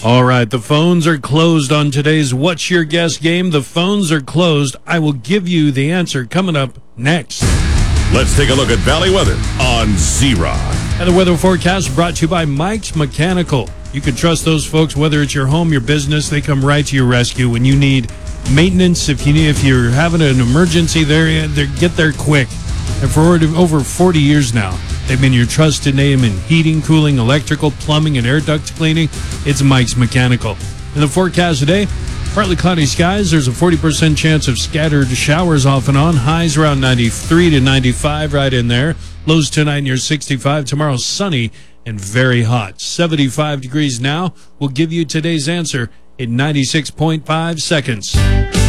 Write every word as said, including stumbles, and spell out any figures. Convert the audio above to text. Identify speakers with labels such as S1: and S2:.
S1: All right, the phones are closed on today's What's Your Guess game. The phones are closed. I will give you the answer coming up next.
S2: Let's take a look at Valley weather on Z-Rock.
S1: And the weather forecast brought to you by Mike's Mechanical. You can trust those folks, whether it's your home, your business, they come right to your rescue when you need maintenance. If you need, if you're having an emergency, they're, they get there quick. And for over forty years now, they've been your trusted name in heating, cooling, electrical, plumbing, and air duct cleaning. It's Mike's Mechanical. In the forecast today, partly cloudy skies. There's a forty percent chance of scattered showers off and on. Highs around ninety-three to ninety-five, right in there. Lows tonight near sixty-five. Tomorrow sunny and very hot. seventy-five degrees now. We'll give you today's answer in ninety-six point five seconds.